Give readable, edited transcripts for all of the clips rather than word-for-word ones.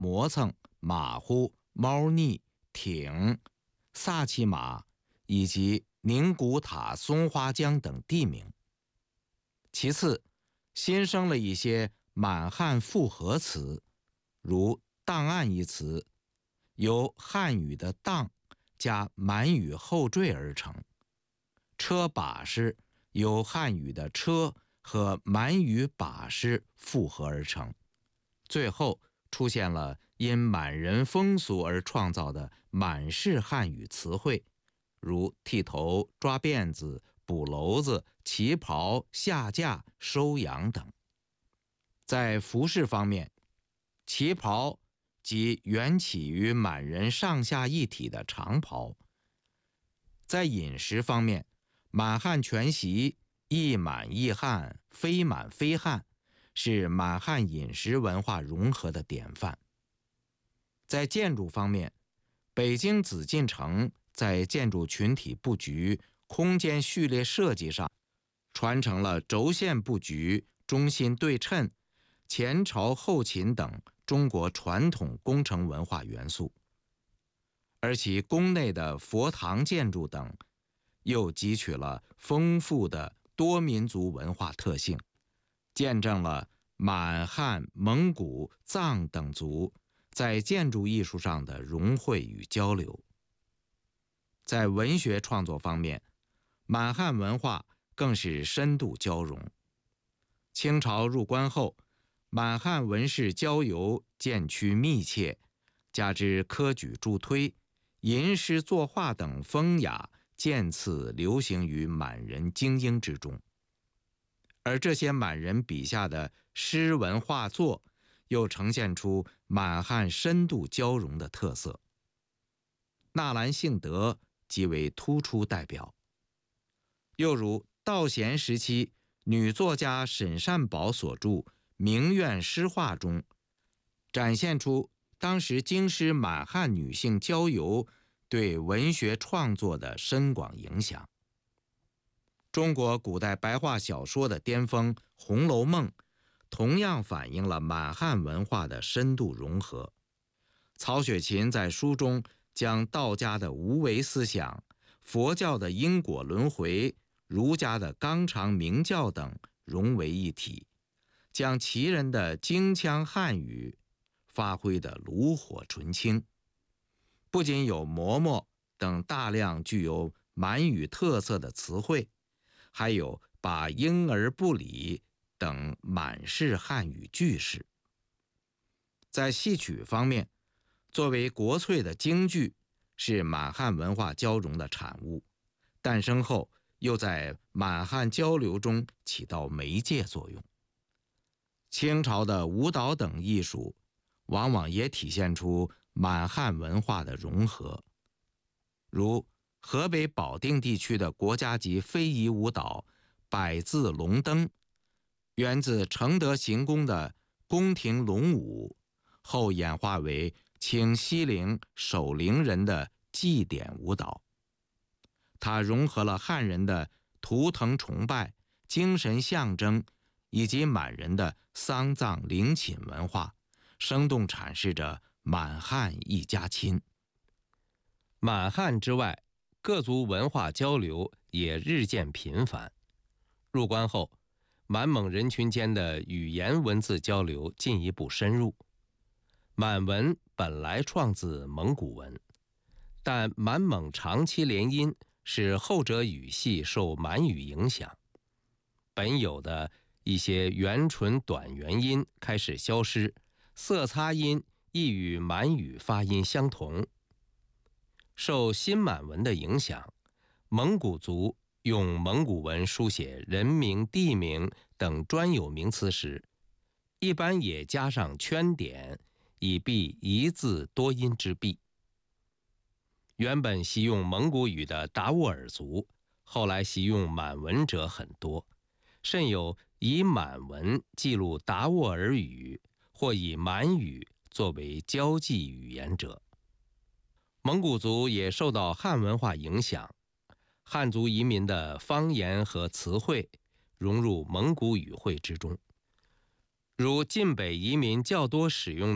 磨蹭、马虎、猫腻、挺、萨其马以及宁古塔松花江等地名。其次，新生了一些满汉复合词，如档案一词，由汉语的档加满语后缀而成；车把式由汉语的车和满语把式复合而成。最后出现了因满人风俗而创造的满式汉语词汇，如剃头、抓辫子、补篓子、旗袍、下嫁、收养等。在服饰方面，旗袍即缘起于满人上下一体的长袍。在饮食方面，满汉全席、一满一汉、非满非汉是满汉饮食文化融合的典范。在建筑方面，北京紫禁城在建筑群体布局、空间序列设计上传承了轴线布局、中心对称、前朝后秦等中国传统工程文化元素，而其宫内的佛堂建筑等又汲取了丰富的多民族文化特性，见证了满汉、蒙古、藏等族在建筑艺术上的融汇与交流。在文学创作方面，满汉文化更是深度交融。清朝入关后，满汉文士交游渐趋密切，加之科举助推、吟诗作画等风雅渐次流行于满人精英之中。而这些满人笔下的诗文画作又呈现出满汉深度交融的特色。纳兰性德即为突出代表。又如道咸时期女作家沈善宝所著《名苑诗话》中，展现出当时京师满汉女性交游对文学创作的深广影响。中国古代白话小说的巅峰《红楼梦》同样反映了满汉文化的深度融合。曹雪芹在书中将道家的无为思想、佛教的因果轮回、儒家的纲常名教等融为一体，将旗人的京腔汉语发挥得炉火纯青。不仅有嬷嬷等大量具有满语特色的词汇，还有把婴儿不理等满式汉语句式。在戏曲方面，作为国粹的京剧是满汉文化交融的产物，诞生后又在满汉交流中起到媒介作用。清朝的舞蹈等艺术往往也体现出满汉文化的融合，如河北保定地区的国家级非遗舞蹈百字龙灯，源自承德行宫的宫廷龙舞，后演化为清西陵守陵人的祭典舞蹈。它融合了汉人的图腾崇拜、精神象征以及满人的丧葬陵寝文化，生动阐释着满汉一家亲。满汉之外，各族文化交流也日渐频繁。入关后，满蒙人群间的语言文字交流进一步深入。满文本来创自蒙古文，但满蒙长期联姻使后者语系受满语影响，本有的一些圆唇短元音开始消失，色擦音亦与满语发音相同。受新满文的影响，蒙古族用蒙古文书写人名、地名等专有名词时，一般也加上圈点，以避一字多音之弊。原本习用蒙古语的达斡尔族，后来习用满文者很多，甚有以满文记录达斡尔语，或以满语作为交际语言者。蒙古族也受到汉文化影响，汉族移民的方言和词汇融入蒙古语汇之中，如晋北移民较多使用的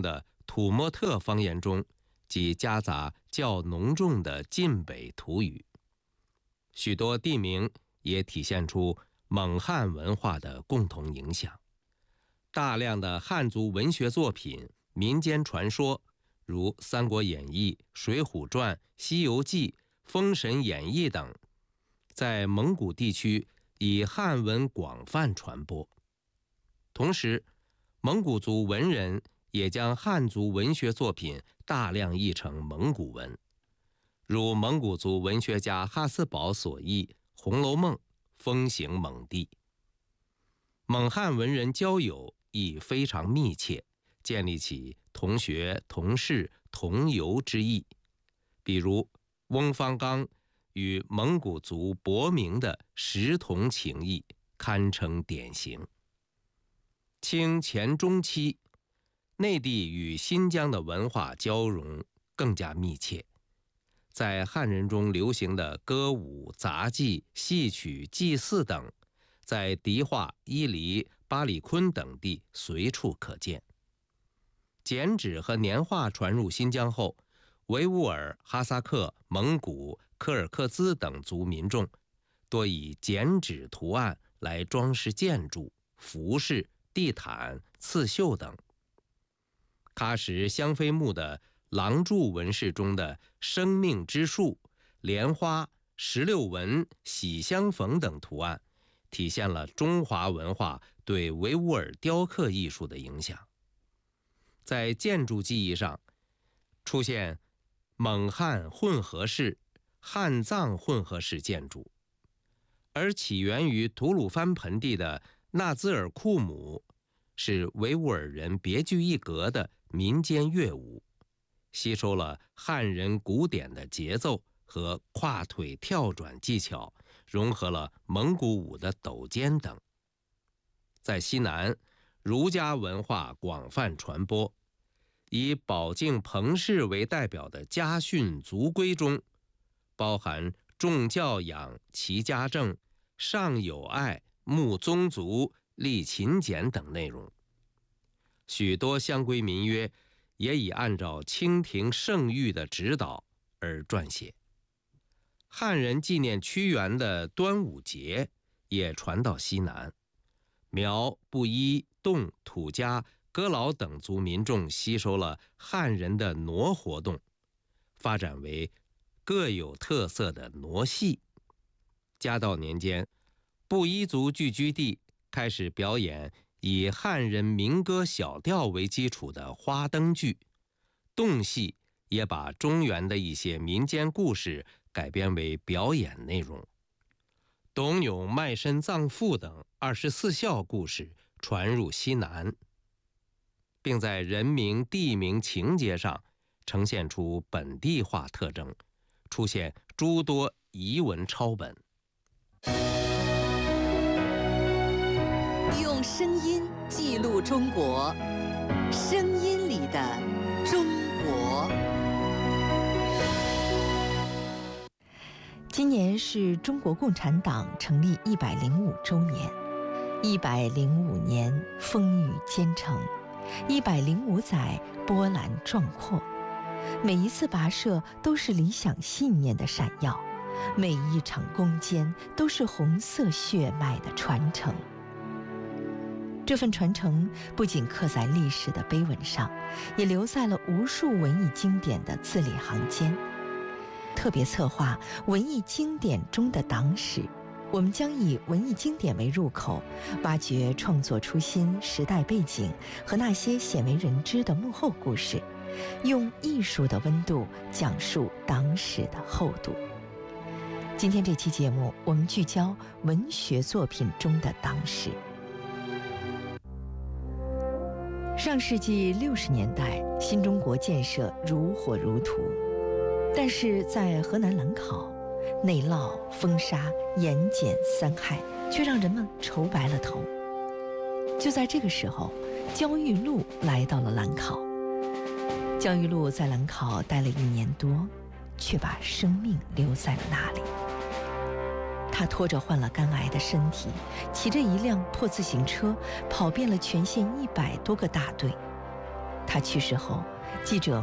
土默特方言中，即夹杂较浓重的晋北土语。许多地名也体现出蒙汉文化的共同影响。大量的汉族文学作品、民间传说，如《三国演义》《水浒传》《西游记》《封神演义》等，在蒙古地区以汉文广泛传播。同时，蒙古族文人也将汉族文学作品大量译成蒙古文，如蒙古族文学家哈斯堡所译《红楼梦》风行蒙地。蒙汉文人交友亦非常密切，建立起同学、同事、同游之意。比如翁方刚与蒙古族博明的识同情谊，堪称典型。清前中期，内地与新疆的文化交融更加密切，在汉人中流行的歌舞、杂技、戏曲、祭祀等，在迪化、伊犁、巴里坤等地随处可见。剪纸和年画传入新疆后，维吾尔、哈萨克、蒙古、柯尔克孜等族民众多以剪纸图案来装饰建筑、服饰、地毯、刺绣等。喀什香妃墓的廊柱纹饰中的生命之树、莲花、16纹、喜相逢等图案，体现了中华文化对维吾尔雕刻艺术的影响。在建筑技艺上，出现蒙汉混合式、汉藏混合式建筑，而起源于吐鲁番盆地的纳兹尔库姆是维吾尔人别具一格的民间乐舞，吸收了汉人古典的节奏和跨腿跳转技巧，融合了蒙古舞的抖肩等。在西南，儒家文化广泛传播，以保靖彭氏为代表的家训族规中，包含重教养、齐家政、上有爱、睦宗族、立勤俭等内容。许多乡规民约也已按照清廷圣谕的指导而撰写。汉人纪念屈原的端午节也传到西南，苗、布依、侗、土家、哥老等族民众吸收了汉人的傩活动，发展为各有特色的傩戏。嘉道年间，布依族聚居地开始表演以汉人民歌小调为基础的花灯剧，侗戏也把中原的一些民间故事改编为表演内容。董永卖身葬父等24孝故事传入西南，并在人名、地名、情节上呈现出本地化特征，出现诸多彝文抄本。 用声音记录中国，声音里的中国。 今年是中国共产党成立105周年，105年风雨兼程，105载波澜壮阔。每一次跋涉都是理想信念的闪耀，每一场攻坚都是红色血脉的传承。这份传承不仅刻在历史的碑文上，也留在了无数文艺经典的字里行间。特别策划文艺经典中的党史，我们将以文艺经典为入口，挖掘创作初心、时代背景和那些鲜为人知的幕后故事，用艺术的温度讲述党史的厚度。今天这期节目，我们聚焦文学作品中的党史。上世纪60年代，新中国建设如火如荼，但是在河南兰考，内涝、风沙、盐碱3害却让人们愁白了头。就在这个时候，焦裕禄来到了兰考。焦裕禄在兰考待了1年多，却把生命留在了那里。他拖着患了肝癌的身体，骑着一辆破自行车，跑遍了全县100多个大队。他去世后， 记者